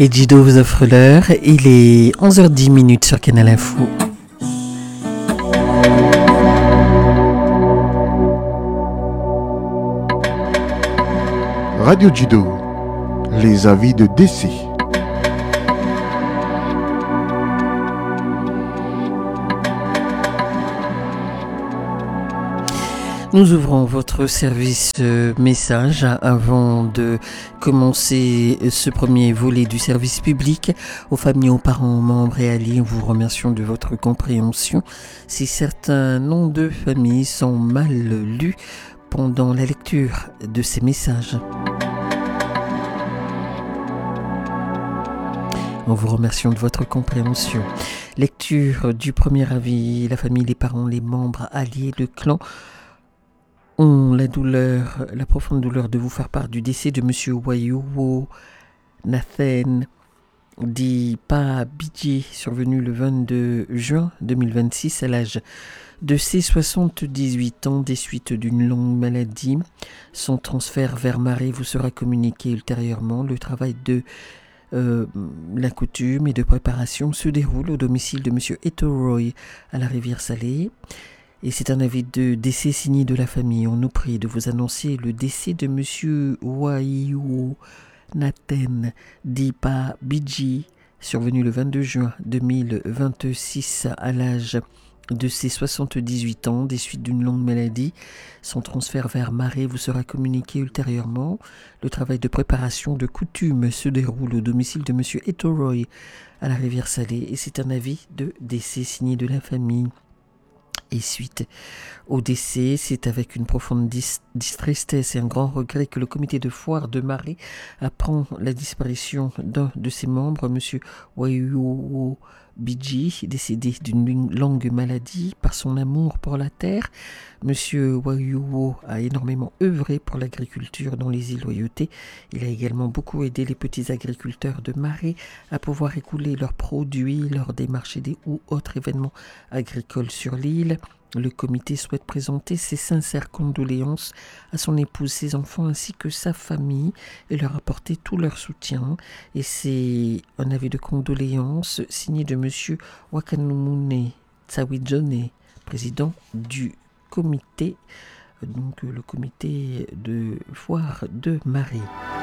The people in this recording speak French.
Et Jido vous offre l'heure. Il est 11h10 sur Canal Info. Radio Jido, les avis de DC. Nous ouvrons votre service message avant de commencer ce premier volet du service public. Aux familles, aux parents, aux membres et alliés, nous vous remercions de votre compréhension. Si certains noms de familles sont mal lus pendant la lecture de ces messages, nous vous remercions de votre compréhension. Lecture du premier avis. La famille, les parents, les membres, alliés, le clan ont la profonde douleur de vous faire part du décès de M. Wayuwo Nathan Dipa Bidji, survenu le 22 juin 2026 à l'âge de ses 78 ans des suites d'une longue maladie. Son transfert vers Marais vous sera communiqué ultérieurement. Le travail de la coutume et de préparation se déroule au domicile de M. Etoroy à la Rivière-Salée. Et c'est un avis de décès signé de la famille. On nous prie de vous annoncer le décès de M. Wayuwo Nathan Dipa Bidji, survenu le 22 juin 2026 à l'âge de ses 78 ans des suites d'une longue maladie. Son transfert vers Marais vous sera communiqué ultérieurement. Le travail de préparation de coutume se déroule au domicile de M. Etoroy à la Rivière-Salée. Et c'est un avis de décès signé de la famille. Et suite au décès, c'est avec une profonde tristesse et un grand regret que le comité de foire de Marais apprend la disparition d'un de ses membres, M. Wayuwo Bidji, décédé d'une longue maladie. Par son amour pour la terre, M. Wayuwo a énormément œuvré pour l'agriculture dans les îles Loyauté. Il a également beaucoup aidé les petits agriculteurs de Marais à pouvoir écouler leurs produits lors des marchés ou autres événements agricoles sur l'île. Le comité souhaite présenter ses sincères condoléances à son épouse, ses enfants ainsi que sa famille et leur apporter tout leur soutien. Et c'est un avis de condoléances signé de M. Wakanumune Tsawijone, président du comité, donc le comité de foire de Marais.